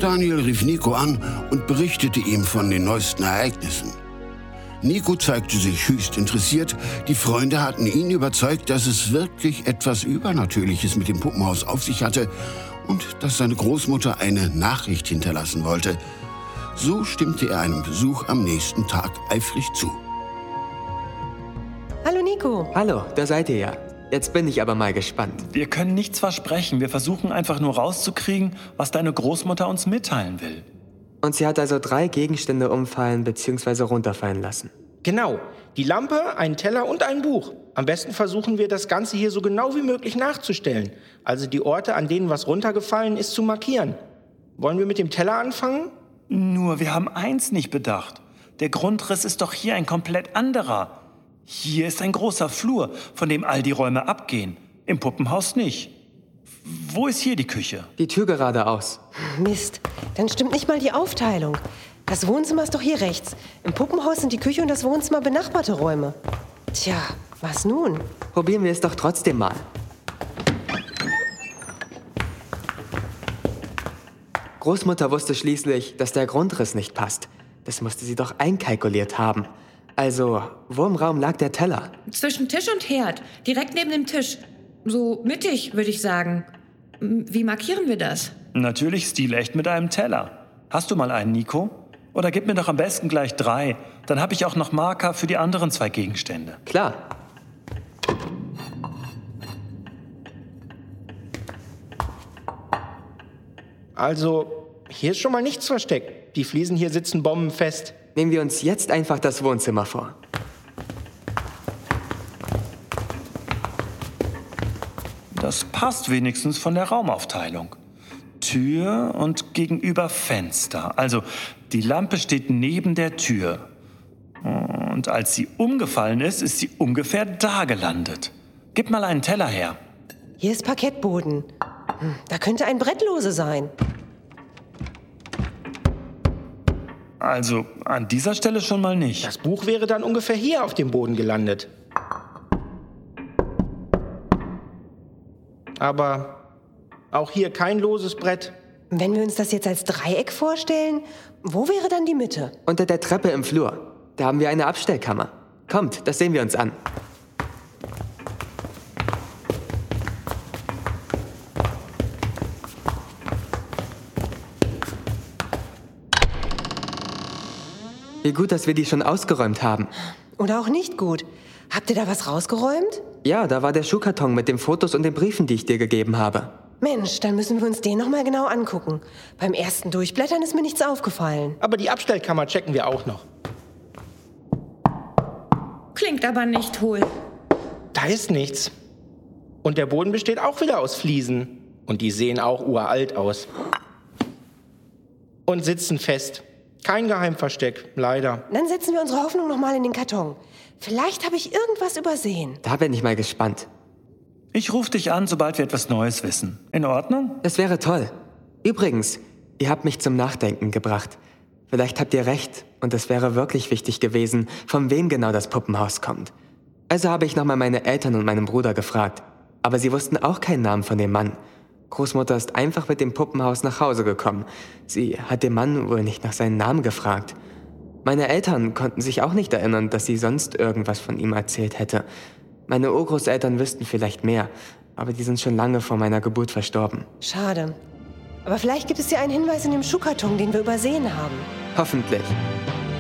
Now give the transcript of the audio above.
Daniel rief Nico an und berichtete ihm von den neuesten Ereignissen. Nico zeigte sich höchst interessiert. Die Freunde hatten ihn überzeugt, dass es wirklich etwas Übernatürliches mit dem Puppenhaus auf sich hatte und dass seine Großmutter eine Nachricht hinterlassen wollte. So stimmte er einem Besuch am nächsten Tag eifrig zu. Hallo Nico. Hallo, da seid ihr ja. Jetzt bin ich aber mal gespannt. Wir können nichts versprechen. Wir versuchen einfach nur rauszukriegen, was deine Großmutter uns mitteilen will. Und sie hat also 3 Gegenstände umfallen bzw. runterfallen lassen. Genau. Die Lampe, einen Teller und ein Buch. Am besten versuchen wir, das Ganze hier so genau wie möglich nachzustellen. Also die Orte, an denen was runtergefallen ist, zu markieren. Wollen wir mit dem Teller anfangen? Nur, wir haben eins nicht bedacht. Der Grundriss ist doch hier ein komplett anderer. Hier ist ein großer Flur, von dem all die Räume abgehen. Im Puppenhaus nicht. Wo ist hier die Küche? Die Tür geradeaus. Mist, dann stimmt nicht mal die Aufteilung. Das Wohnzimmer ist doch hier rechts. Im Puppenhaus sind die Küche und das Wohnzimmer benachbarte Räume. Tja, was nun? Probieren wir es doch trotzdem mal. Großmutter wusste schließlich, dass der Grundriss nicht passt. Das musste sie doch einkalkuliert haben. Also, wo im Raum lag der Teller? Zwischen Tisch und Herd, direkt neben dem Tisch. So mittig, würde ich sagen. Wie markieren wir das? Natürlich stilecht mit einem Teller. Hast du mal einen, Nico? Oder gib mir doch am besten gleich 3. Dann habe ich auch noch Marker für die anderen 2 Gegenstände. Klar. Also, hier ist schon mal nichts versteckt. Die Fliesen hier sitzen bombenfest. Nehmen wir uns jetzt einfach das Wohnzimmer vor. Das passt wenigstens von der Raumaufteilung. Tür und gegenüber Fenster. Also, die Lampe steht neben der Tür. Und als sie umgefallen ist, ist sie ungefähr da gelandet. Gib mal einen Teller her. Hier ist Parkettboden. Da könnte ein Brettlose sein. Also, an dieser Stelle schon mal nicht. Das Buch wäre dann ungefähr hier auf dem Boden gelandet. Aber auch hier kein loses Brett. Wenn wir uns das jetzt als Dreieck vorstellen, wo wäre dann die Mitte? Unter der Treppe im Flur. Da haben wir eine Abstellkammer. Kommt, das sehen wir uns an. Wie gut, dass wir die schon ausgeräumt haben. Oder auch nicht gut. Habt ihr da was rausgeräumt? Ja, da war der Schuhkarton mit den Fotos und den Briefen, die ich dir gegeben habe. Mensch, dann müssen wir uns den noch mal genau angucken. Beim ersten Durchblättern ist mir nichts aufgefallen. Aber die Abstellkammer checken wir auch noch. Klingt aber nicht hohl. Da ist nichts. Und der Boden besteht auch wieder aus Fliesen. Und die sehen auch uralt aus. Und sitzen fest. Kein Geheimversteck, leider. Dann setzen wir unsere Hoffnung noch mal in den Karton. Vielleicht habe ich irgendwas übersehen. Da bin ich mal gespannt. Ich rufe dich an, sobald wir etwas Neues wissen. In Ordnung? Das wäre toll. Übrigens, ihr habt mich zum Nachdenken gebracht. Vielleicht habt ihr recht und es wäre wirklich wichtig gewesen, von wem genau das Puppenhaus kommt. Also habe ich nochmal meine Eltern und meinen Bruder gefragt. Aber sie wussten auch keinen Namen von dem Mann. Großmutter ist einfach mit dem Puppenhaus nach Hause gekommen. Sie hat den Mann wohl nicht nach seinem Namen gefragt. Meine Eltern konnten sich auch nicht erinnern, dass sie sonst irgendwas von ihm erzählt hätte. Meine Urgroßeltern wüssten vielleicht mehr, aber die sind schon lange vor meiner Geburt verstorben. Schade. Aber vielleicht gibt es ja einen Hinweis in dem Schuhkarton, den wir übersehen haben. Hoffentlich.